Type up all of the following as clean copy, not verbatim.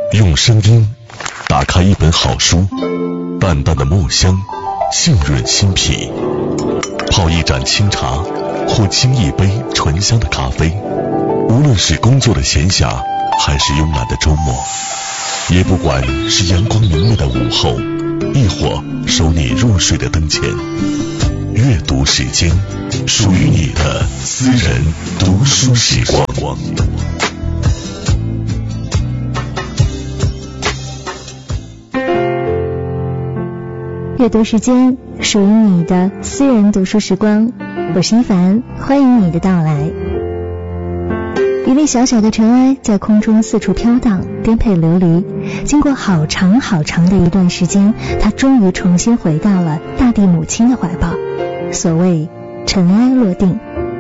用声音打开一本好书，淡淡的墨香浸润心脾，泡一盏清茶或沏一杯醇香的咖啡，无论是工作的闲暇还是慵懒的周末，也不管是阳光明媚的午后，亦或守你入睡的灯前，阅读时间，属于你的私人读书时光。 阅读时间，属于你的私人读书时光。我是一凡，欢迎你的到来。一粒小小的尘埃在空中四处飘荡，颠沛流离。经过好长好长的一段时间，它终于重新回到了大地母亲的怀抱。所谓尘埃落定。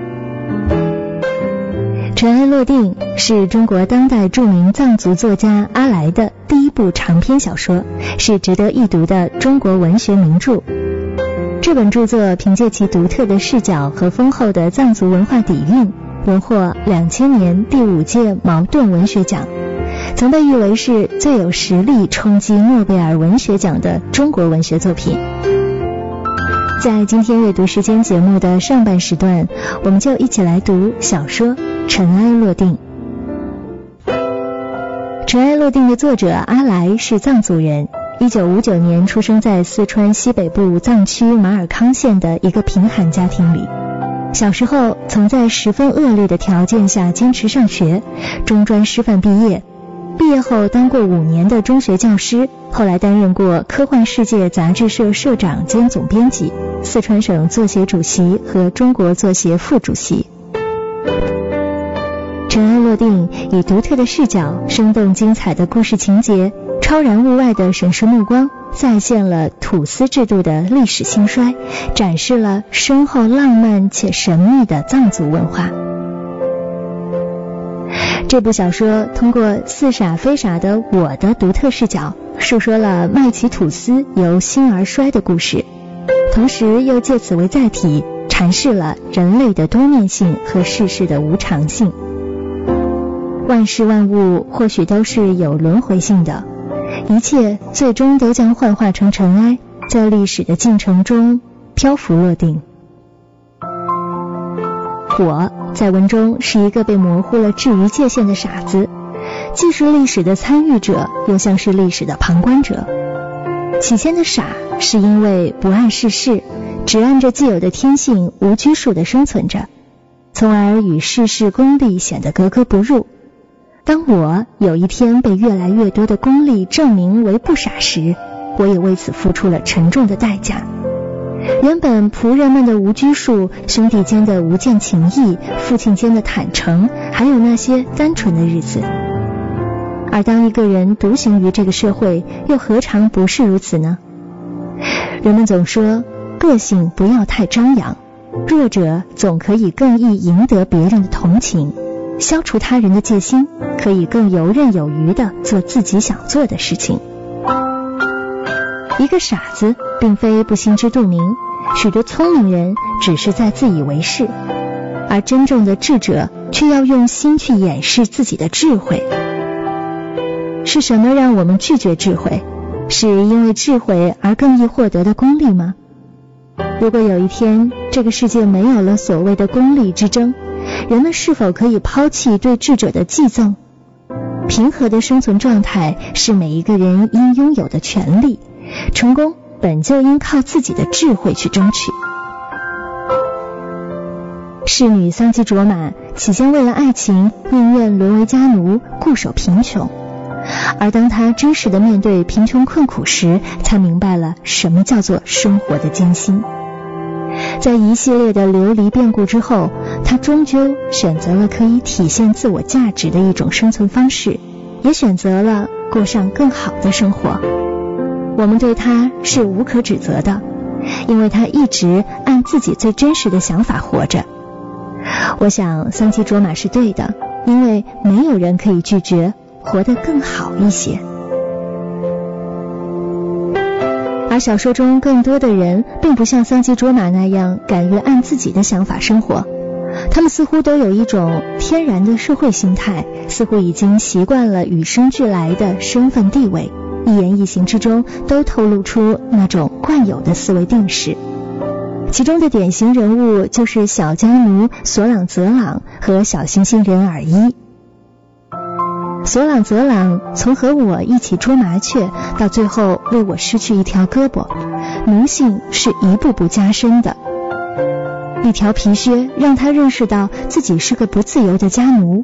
尘埃落定是中国当代著名藏族作家阿来的第一部长篇小说，是值得一读的中国文学名著。这本著作凭借其独特的视角和丰厚的藏族文化底蕴，荣获2000年第5届茅盾文学奖，曾被誉为是最有实力冲击诺贝尔文学奖的中国文学作品。在今天阅读时间节目的上半时段，我们就一起来读小说《尘埃落定》。《尘埃落定》的作者阿来是藏族人，1959年出生在四川西北部藏区马尔康县的一个贫寒家庭里。小时候曾在十分恶劣的条件下坚持上学，中专师范毕业。毕业后当过5年的中学教师，后来担任过科幻世界杂志社社长兼总编辑，四川省作协主席和中国作协副主席。尘埃落定以独特的视角、生动精彩的故事情节、超然物外的审视目光，再现了土司制度的历史兴衰，展示了深厚浪漫且神秘的藏族文化。这部小说通过似傻非傻的我的独特视角，述说了麦祺土司由兴而衰的故事，同时又借此为载体，阐释了人类的多面性和世事的无常性。万事万物或许都是有轮回性的，一切最终都将幻化成尘埃，在历史的进程中漂浮落定。我在文中是一个被模糊了质疑界限的傻子，既是历史的参与者，又像是历史的旁观者。起先的傻是因为不谙世事，只按着既有的天性无拘束地生存着，从而与世事功利显得格格不入。当我有一天被越来越多的功利证明为不傻时，我也为此付出了沉重的代价。原本仆人们的无拘束，兄弟间的无间情谊，父亲间的坦诚，还有那些单纯的日子。而当一个人独行于这个社会，又何尝不是如此呢？人们总说个性不要太张扬，弱者总可以更易赢得别人的同情，消除他人的戒心，可以更游刃有余地做自己想做的事情。一个傻子并非不心知肚明，许多聪明人只是在自以为是，而真正的智者却要用心去掩饰自己的智慧。是什么让我们拒绝智慧？是因为智慧而更易获得的功利吗？如果有一天这个世界没有了所谓的功利之争，人们是否可以抛弃对智者的寄赠？平和的生存状态是每一个人应拥有的权利，成功本就应靠自己的智慧去争取。侍女桑基卓玛起先为了爱情宁愿沦为家奴，固守贫穷，而当她真实的面对贫穷困苦时，才明白了什么叫做生活的艰辛。在一系列的流离变故之后，她终究选择了可以体现自我价值的一种生存方式，也选择了过上更好的生活。我们对她是无可指责的，因为她一直按自己最真实的想法活着。我想桑基卓玛是对的，因为没有人可以拒绝活得更好一些。而小说中更多的人并不像桑基卓玛那样敢于按自己的想法生活， 他们似乎都有一种天然的社会心态，似乎已经习惯了与生俱来的身份地位，一言一行之中都透露出那种惯有的思维定式。其中的典型人物就是小家奴索朗泽朗和小猩猩人耳一。索朗泽朗从和我一起捉麻雀到最后为我失去一条胳膊，奴性是一步步加深的。一条皮靴让他认识到自己是个不自由的家奴，